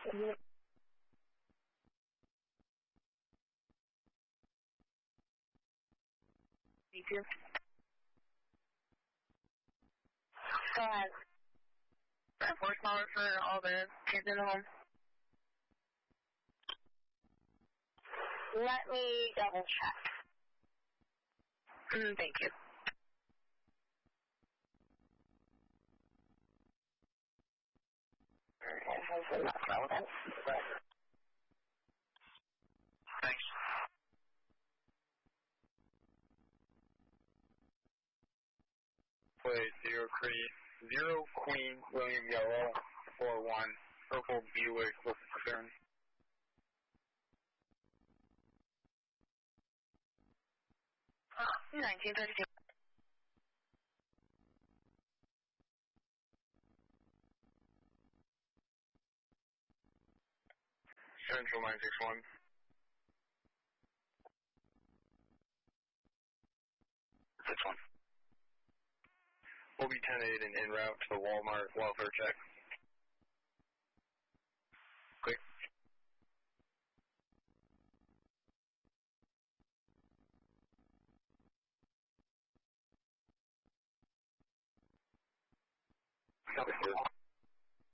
Thank you. Go ahead. 4 smaller for all the kids in the home. Let me double check. Thank you. Not relevant, but... Thanks. Play 0 Queen, William Yellow, 4-1, Purple Buick with return. 1932. Central 961. We'll be 10-8 and en route to the Walmart welfare check. Quick. Copy,